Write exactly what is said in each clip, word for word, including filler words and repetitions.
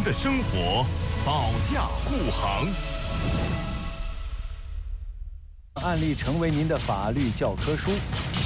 的生活，保驾护航。 案例成为您的法律教科书。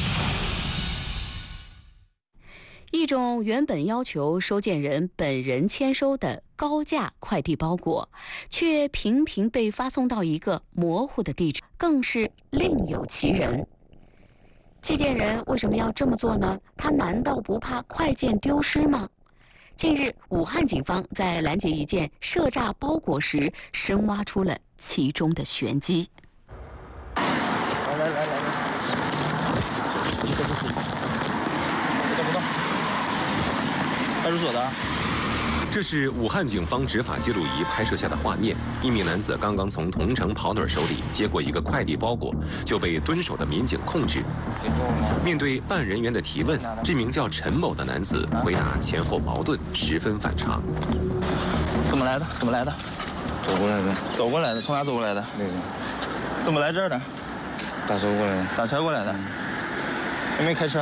一种原本要求收件人本人签收的高价快递包裹，却频频被发送到一个模糊的地址，更是另有其人。寄件人为什么要这么做呢？他难道不怕快件丢失吗？近日，武汉警方在拦截一件赊诈包裹时，深挖出了其中的玄机。 来来来来来，你这不是？不动不动。派出所的。 这是武汉警方执法记录仪拍摄下的画面。一名男子刚刚从同城跑腿手里接过一个快递包裹，就被蹲守的民警控制。面对办案人员的提问，这名叫陈某的男子回答前后矛盾，十分反常。 怎么来的？怎么来的？ 走过来的。 走过来的？从哪走过来的？ 那个。 怎么来这儿的？ 打车过来的。 打车过来的。有没有开车？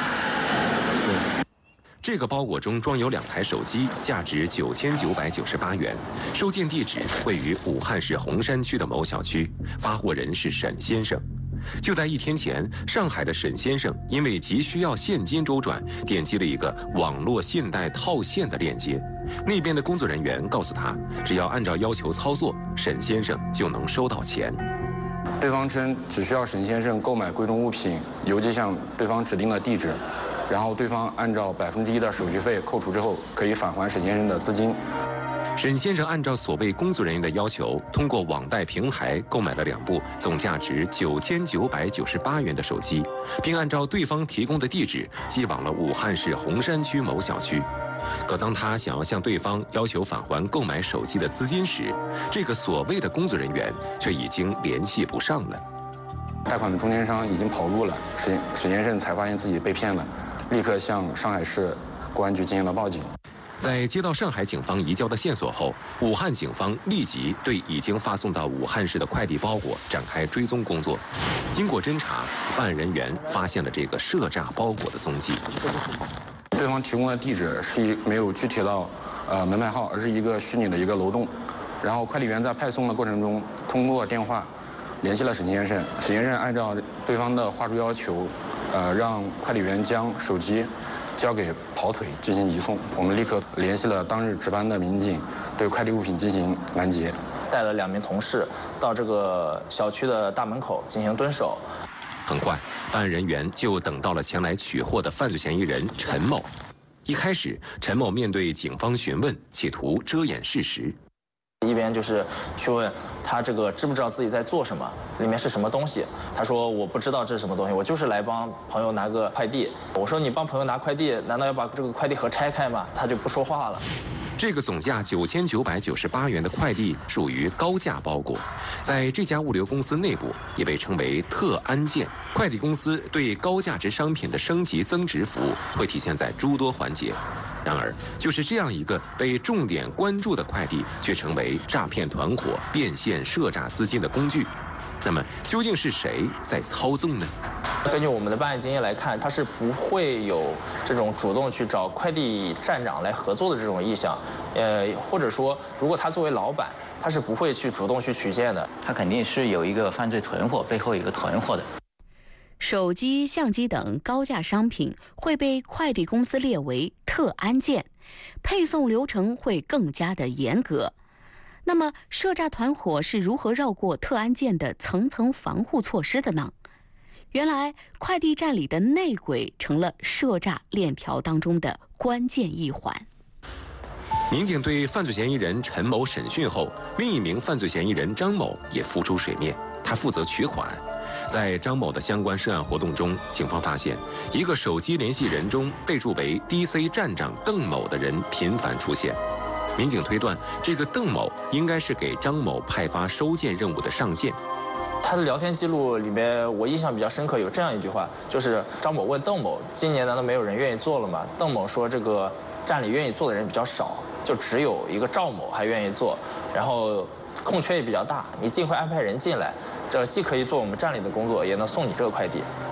这个包裹中装有两台手机，价值九千九百九十八元，收件地址位于武汉市洪山区的某小区，发货人是沈先生。就在一天前，上海的沈先生因为急需要现金周转，点击了一个网络信贷套现的链接，那边的工作人员告诉他，只要按照要求操作，沈先生就能收到钱。 对方称只需要沈先生购买贵重物品，邮寄向对方指定的地址。然后对方按照百分之一的手续费扣除之后，可以返还沈先生的资金。 沈先生按照所谓工作人员的要求，通过网贷平台购买了两部总价值九千九百九十八元的手机，并按照对方提供的地址寄往了武汉市洪山区某小区。可当他想要向对方要求返还购买手机的资金时，这个所谓的工作人员却已经联系不上了。 贷款的中间商已经跑路了，沈沈先生才发现自己被骗了。立刻向上海市公安局进行了报警。 在接到上海警方移交的线索后，武汉警方立即对已经发送到武汉市的快递包裹展开追踪工作。经过侦查，办案人员发现了这个赊诈包裹的踪迹。 对方提供的地址是一没有具体到呃门牌号，而是一个虚拟的一个楼栋。然后快递员在派送的过程中，通过电话联系了沈先生。沈先生按照对方的话术要求。呃，让快递员将手机交给跑腿进行移送。我们立刻联系了当日值班的民警，对快递物品进行拦截。 带了两名同事到这个小区的大门口进行蹲守。 很快，办案人员就等到了前来取货的犯罪嫌疑人陈某。一开始，陈某面对警方询问，企图遮掩事实。 一边就是去问他这个知不知道自己在做什么，里面是什么东西。他说我不知道这是什么东西，我就是来帮朋友拿个快递。我说你帮朋友拿快递，难道要把这个快递盒拆开吗？他就不说话了。 这个总价九千九百九十八元的快递属于高价包裹，在这家物流公司内部也被称为特安件。快递公司对高价值商品的升级增值服务会体现在诸多环节。然而，就是这样一个被重点关注的快递，却成为诈骗团伙变现赊诈资金的工具。那么，究竟是谁在操纵呢？ 根据我们的办案经验来看，他是不会有这种主动去找快递站长来合作的这种意向，呃，或者说，如果他作为老板，他是不会去主动去取件的。 他肯定是有一个犯罪团伙，背后有一个团伙的。 手机、相机等高价商品会被快递公司列为特安件，配送流程会更加的严格。那么，赊诈团伙是如何绕过特安件的层层防护措施的呢？原来，快递站里的内鬼成了赊诈链条当中的关键一环。 民警对犯罪嫌疑人陈某审讯后，另一名犯罪嫌疑人张某也浮出水面，他负责取款。在张某的相关涉案活动中，警方发现一个手机联系人中备注为 D C 站长邓某的人频繁出现。民警推断，这个邓某应该是给张某派发收件任务的上线。 他的聊天记录里面，我印象比较深刻，有这样一句话，就是张某问邓某：“今年难道没有人愿意做了吗？”邓某说：“这个站里愿意做的人比较少，就只有一个赵某还愿意做，然后空缺也比较大，你尽快安排人进来，这既可以做我们站里的工作，也能送你这个快递。”